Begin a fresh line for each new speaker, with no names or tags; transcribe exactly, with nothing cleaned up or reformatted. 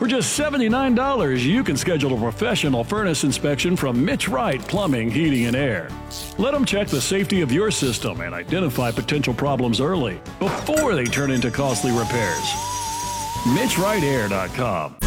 For just seventy-nine dollars, you can schedule a professional furnace inspection from Mitch Wright Plumbing, Heating, and Air. Let them check the safety of your system and identify potential problems early before they turn into costly repairs. Mitch Wright Air dot com